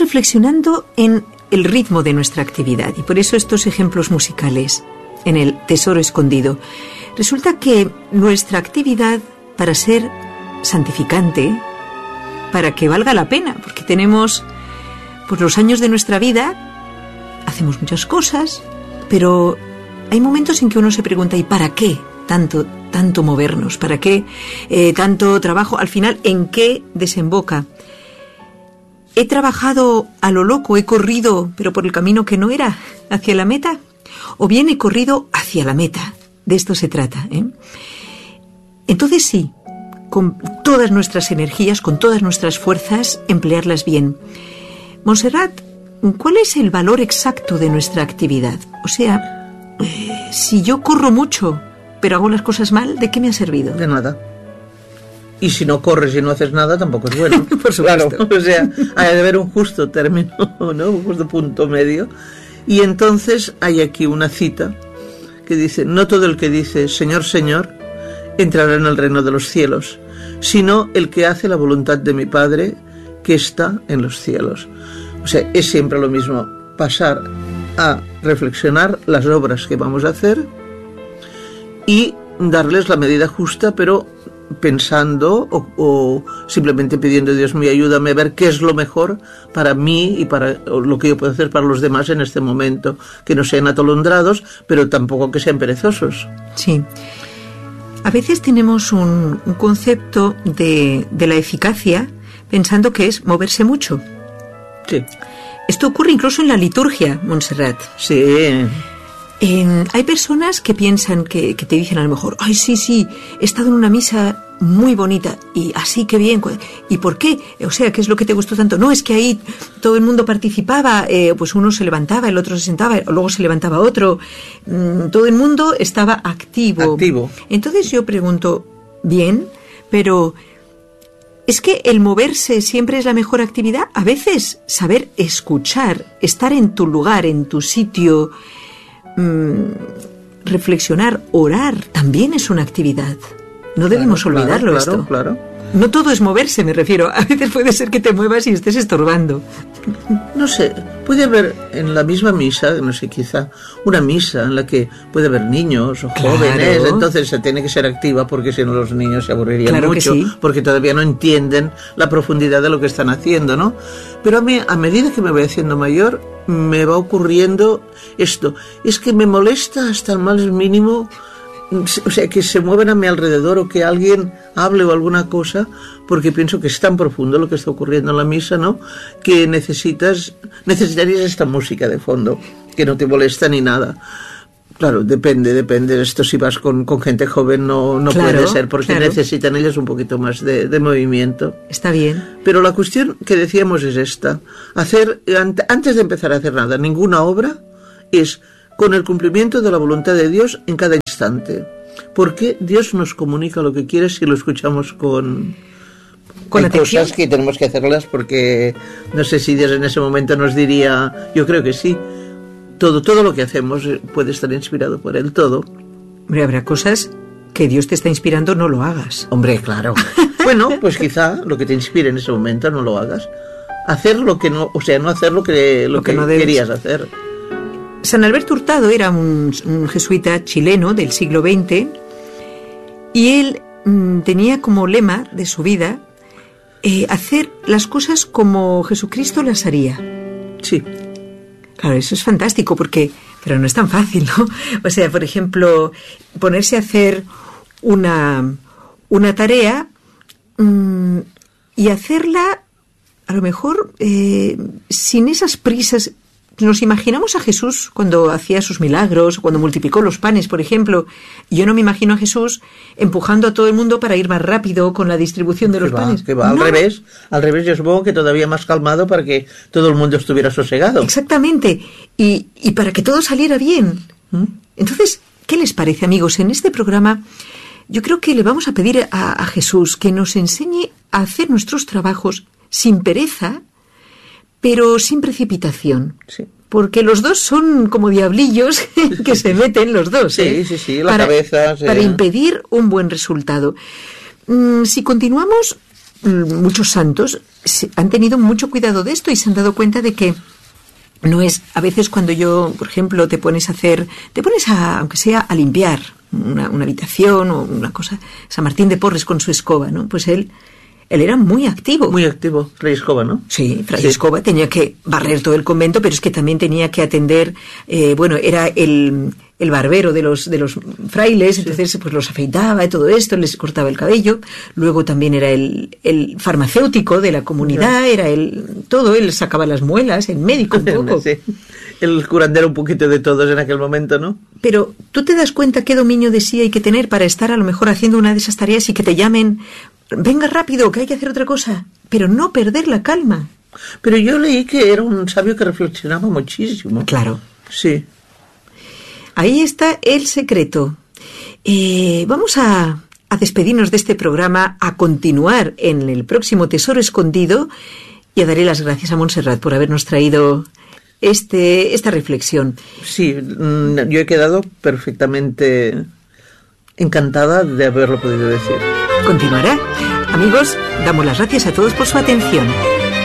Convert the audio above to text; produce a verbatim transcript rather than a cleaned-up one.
reflexionando en el ritmo de nuestra actividad y por eso estos ejemplos musicales en el Tesoro Escondido. Resulta que nuestra actividad, para ser santificante, para que valga la pena, porque tenemos pues los años de nuestra vida, hacemos muchas cosas, pero hay momentos en que uno se pregunta, ¿y para qué tanto, tanto movernos? ¿Para qué eh, tanto trabajo? Al final, ¿en qué desemboca? ¿He trabajado a lo loco, he corrido, pero por el camino que no era, hacia la meta? ¿O bien he corrido hacia la meta? De esto se trata, ¿eh? Entonces sí, con todas nuestras energías, con todas nuestras fuerzas, emplearlas bien. Montserrat, ¿cuál es el valor exacto de nuestra actividad? O sea, eh, si yo corro mucho, pero hago las cosas mal, ¿de qué me ha servido? De nada. Y si no corres y no haces nada, tampoco es bueno. Por supuesto. Claro, o sea, hay de haber un justo término, ¿no? Un justo punto medio. Y entonces hay aquí una cita que dice, no todo el que dice Señor, Señor, entrará en el reino de los cielos, sino el que hace la voluntad de mi Padre que está en los cielos. O sea, es siempre lo mismo, pasar a reflexionar las obras que vamos a hacer y darles la medida justa, pero pensando o, o simplemente pidiendo, Dios mío, ayúdame a ver qué es lo mejor para mí y para lo que yo puedo hacer para los demás en este momento, que no sean atolondrados, pero tampoco que sean perezosos. Sí. A veces tenemos un, un concepto de, de la eficacia pensando que es moverse mucho. Sí. Esto ocurre incluso en la liturgia, Montserrat. Sí. Eh, hay personas que piensan que, que te dicen a lo mejor, ay, sí, sí, he estado en una misa muy bonita y así, qué bien. ¿Y por qué? O sea, ¿qué es lo que te gustó tanto? No, es que ahí todo el mundo participaba, eh, pues uno se levantaba, el otro se sentaba, luego se levantaba otro. Mm, todo el mundo estaba activo. Activo. Entonces yo pregunto, bien, pero ¿es que el moverse siempre es la mejor actividad? A veces saber escuchar, estar en tu lugar, en tu sitio, mmm, reflexionar, orar, también es una actividad. No debemos claro, olvidarlo claro, esto. Claro, claro. No todo es moverse, me refiero. A veces puede ser que te muevas y estés estorbando. No sé, puede haber en la misma misa, no sé, quizá una misa en la que puede haber niños o claro. jóvenes, entonces se tiene que ser activa porque si no los niños se aburrirían claro mucho, que sí. Porque todavía no entienden la profundidad de lo que están haciendo, ¿no? Pero a mí, a medida que me voy haciendo mayor, me va ocurriendo esto. Es que me molesta hasta el más mínimo, o sea, que se muevan a mi alrededor o que alguien hable o alguna cosa, porque pienso que es tan profundo lo que está ocurriendo en la misa, ¿no? Que necesitas, necesitarías esta música de fondo, que no te molesta ni nada. Claro, depende, depende. Esto si vas con, con gente joven no, no claro, puede ser, porque claro. necesitan ellos un poquito más de, de movimiento. Está bien. Pero la cuestión que decíamos es esta. Hacer, antes de empezar a hacer nada, ninguna obra, es con el cumplimiento de la voluntad de Dios en cada instante. Porque Dios nos comunica lo que quiere si lo escuchamos con... Con Hay atención. cosas que tenemos que hacerlas porque no sé si Dios en ese momento nos diría, yo creo que sí, todo, todo lo que hacemos puede estar inspirado por Él, todo. Hombre, habrá cosas que Dios te está inspirando, no lo hagas. Hombre, claro. Bueno, pues quizá lo que te inspire en ese momento no lo hagas. Hacer lo que no, o sea, no hacer lo que, lo Lo que que no debes. querías hacer. San Alberto Hurtado era un, un jesuita chileno del siglo veinte y él mmm, tenía como lema de su vida eh, hacer las cosas como Jesucristo las haría. Sí. Claro, eso es fantástico porque, pero no es tan fácil, ¿no? O sea, por ejemplo, ponerse a hacer una, una tarea mmm, y hacerla a lo mejor eh, sin esas prisas. Nos imaginamos a Jesús cuando hacía sus milagros, cuando multiplicó los panes, por ejemplo. Yo no me imagino a Jesús empujando a todo el mundo para ir más rápido con la distribución de los Que va, panes. que va. No. Al revés, al revés, yo supongo que todavía más calmado para que todo el mundo estuviera sosegado. Exactamente. Y, y para que todo saliera bien. ¿Mm? Entonces, ¿qué les parece, amigos? En este programa yo creo que le vamos a pedir a, a Jesús que nos enseñe a hacer nuestros trabajos sin pereza, pero sin precipitación. Sí. Porque los dos son como diablillos que se meten los dos. Sí, ¿eh? sí, sí, la para, cabeza. Sí. Para impedir un buen resultado. Mm, si continuamos, mm, muchos santos se han tenido mucho cuidado de esto y se han dado cuenta de que no es, a veces cuando yo, por ejemplo, te pones a hacer, te pones a, aunque sea a limpiar una, una habitación o una cosa, San Martín de Porres con su escoba, ¿no? Pues él, él era muy activo. Muy activo, Fray Escoba, ¿no? Sí, Fray Sí. Escoba tenía que barrer todo el convento, pero es que también tenía que atender, eh, bueno, era el, el barbero de los, de los frailes, entonces pues los afeitaba y todo esto, les cortaba el cabello. Luego también era el, el farmacéutico de la comunidad, Ya. era el, todo, él sacaba las muelas, el médico un poco. Sí. El curandero un poquito de todos en aquel momento, ¿no? Pero tú te das cuenta qué dominio de sí hay que tener para estar a lo mejor haciendo una de esas tareas y que te llamen, venga rápido, que hay que hacer otra cosa, pero no perder la calma. Pero yo leí que era un sabio que reflexionaba muchísimo. Claro. Sí. Ahí está el secreto. Eh, vamos a, a despedirnos de este programa, a continuar en el próximo Tesoro Escondido y a darle las gracias a Montserrat por habernos traído este, esta reflexión. Sí, mm, yo he quedado perfectamente encantada de haberlo podido decir. Continuará. Amigos, damos las gracias a todos por su atención.